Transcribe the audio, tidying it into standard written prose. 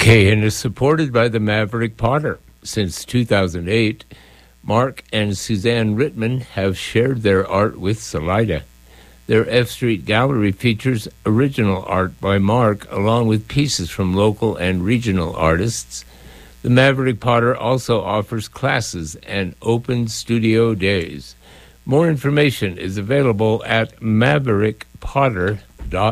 KN is supported by the Maverick Potter. Since 2008, Mark and Suzanne Rittman have shared their art with Salida. Their F Street Gallery features original art by Mark, along with pieces from local and regional artists. The Maverick Potter also offers classes and open studio days. More information is available at maverickpotter.com.